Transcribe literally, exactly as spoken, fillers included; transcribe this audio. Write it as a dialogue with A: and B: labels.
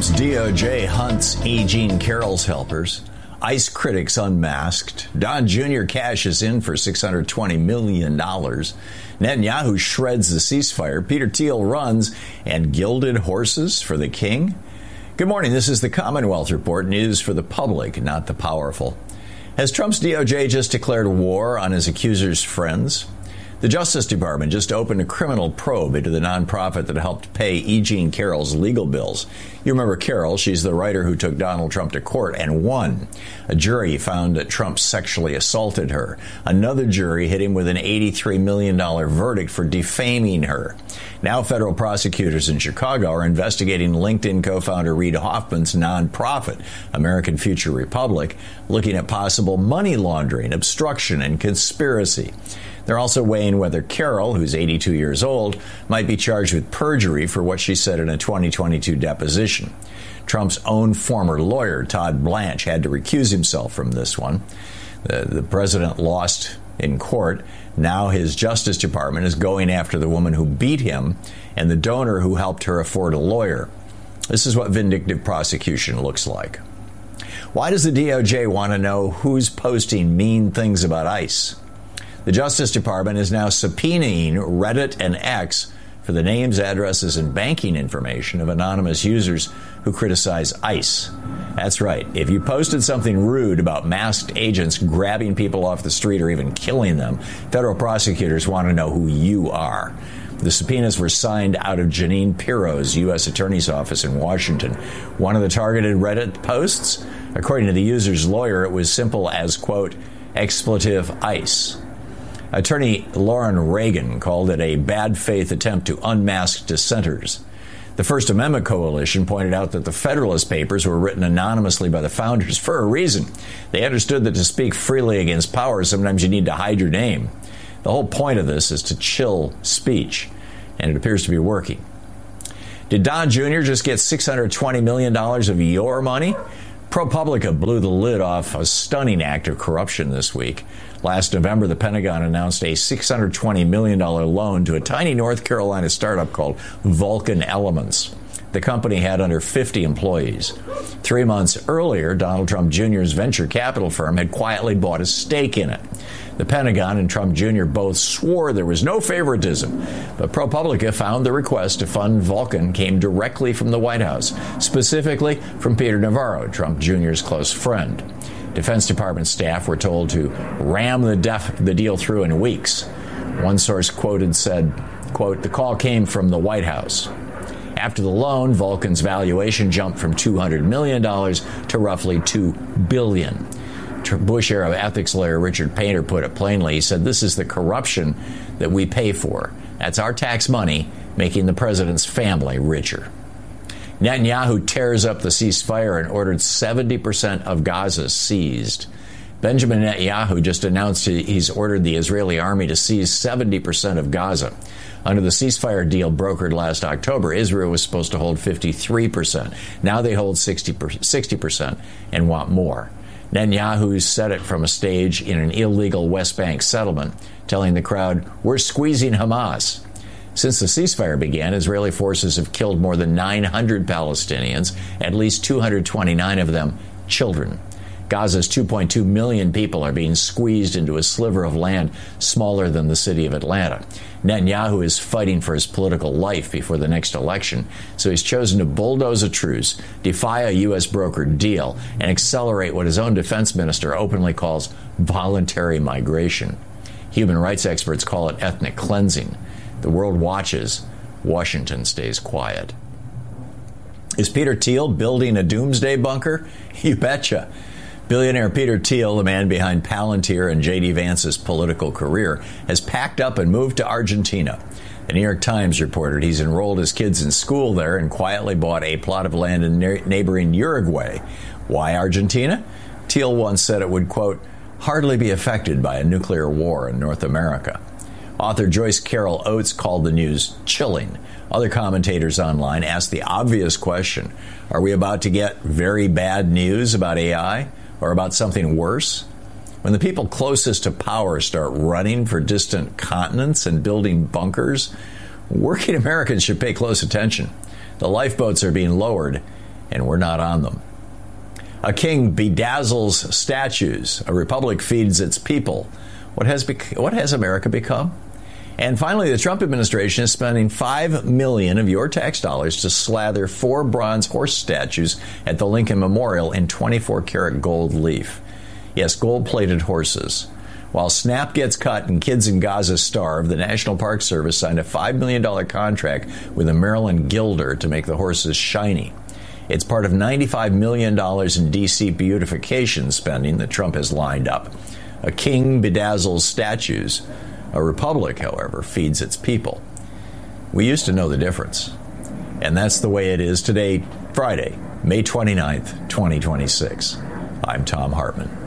A: Trump's D O J hunts E. Jean Carroll's helpers. ICE critics unmasked. Don Junior cashes in for six hundred twenty million dollars. Netanyahu shreds the ceasefire. Peter Thiel runs. And gilded horses for the king? Good morning. This is the Commonwealth Report, news for the public, not the powerful. Has Trump's D O J just declared war on his accuser's friends? The Justice Department just opened a criminal probe into the nonprofit that helped pay E. Jean Carroll's legal bills. You remember Carroll. She's the writer who took Donald Trump to court and won. A jury found that Trump sexually assaulted her. Another jury hit him with an eighty-three million dollars verdict for defaming her. Now federal prosecutors in Chicago are investigating LinkedIn co-founder Reid Hoffman's nonprofit, American Future Republic, looking at possible money laundering, obstruction, and conspiracy. They're also weighing whether Carroll, who's eighty-two years old, might be charged with perjury for what she said in a twenty twenty-two deposition. Trump's own former lawyer, Todd Blanche, had to recuse himself from this one. The, the president lost in court. Now his Justice Department is going after the woman who beat him and the donor who helped her afford a lawyer. This is what vindictive prosecution looks like. Why does the D O J want to know who's posting mean things about ICE? The Justice Department is now subpoenaing Reddit and X for the names, addresses, and banking information of anonymous users who criticize ICE. That's right. If you posted something rude about masked agents grabbing people off the street or even killing them, federal prosecutors want to know who you are. The subpoenas were signed out of Jeanine Pirro's U S Attorney's Office in Washington. One of the targeted Reddit posts, according to the user's lawyer, it was simple as, quote, expletive ICE. Attorney Lauren Reagan called it a bad faith attempt to unmask dissenters. The First Amendment Coalition pointed out that the Federalist Papers were written anonymously by the founders for a reason. They understood that to speak freely against power, sometimes you need to hide your name. The whole point of this is to chill speech, and it appears to be working. Did Don Junior just get six hundred twenty million dollars of your money? ProPublica blew the lid off a stunning act of corruption this week. Last November, the Pentagon announced a six hundred twenty million dollars loan to a tiny North Carolina startup called Vulcan Elements. The company had under fifty employees. Three months earlier, Donald Trump Junior's venture capital firm had quietly bought a stake in it. The Pentagon and Trump Junior both swore there was no favoritism, but ProPublica found the request to fund Vulcan came directly from the White House, specifically from Peter Navarro, Trump Junior's close friend. Defense Department staff were told to ram the, def- the deal through in weeks. One source quoted said, quote, the call came from the White House. After the loan, Vulcan's valuation jumped from two hundred million dollars to roughly two billion dollars. Bush-era ethics lawyer Richard Painter put it plainly. He said, this is the corruption that we pay for. That's our tax money making the president's family richer. Netanyahu tears up the ceasefire and ordered seventy percent of Gaza seized. Benjamin Netanyahu just announced he's ordered the Israeli army to seize seventy percent of Gaza. Under the ceasefire deal brokered last October, Israel was supposed to hold fifty-three percent. Now they hold sixty percent and want more. Netanyahu said it from a stage in an illegal West Bank settlement, telling the crowd, we're squeezing Hamas. Since the ceasefire began, Israeli forces have killed more than nine hundred Palestinians, at least two hundred twenty-nine of them children. Gaza's two point two million people are being squeezed into a sliver of land smaller than the city of Atlanta. Netanyahu is fighting for his political life before the next election, so he's chosen to bulldoze a truce, defy a U S brokered deal, and accelerate what his own defense minister openly calls voluntary migration. Human rights experts call it ethnic cleansing. The world watches. Washington stays quiet. Is Peter Thiel building a doomsday bunker? You betcha. Billionaire Peter Thiel, the man behind Palantir and J D Vance's political career, has packed up and moved to Argentina. The New York Times reported he's enrolled his kids in school there and quietly bought a plot of land in neighboring Uruguay. Why Argentina? Thiel once said it would, quote, hardly be affected by a nuclear war in North America. Author Joyce Carol Oates called the news chilling. Other commentators online asked the obvious question, are we about to get very bad news about A I or about something worse? When the people closest to power start running for distant continents and building bunkers, working Americans should pay close attention. The lifeboats are being lowered, and we're not on them. A king bedazzles statues. A republic feeds its people. What has bec- what has America become? And finally, the Trump administration is spending five million dollars of your tax dollars to slather four bronze horse statues at the Lincoln Memorial in twenty-four karat gold leaf. Yes, gold-plated horses. While SNAP gets cut and kids in Gaza starve, the National Park Service signed a five million dollars contract with a Maryland gilder to make the horses shiny. It's part of ninety-five million dollars in D C beautification spending that Trump has lined up. A king bedazzles statues. A republic, however, feeds its people. We used to know the difference. And that's the way it is today, Friday, May twenty-ninth, twenty twenty-six. I'm Thom Hartmann.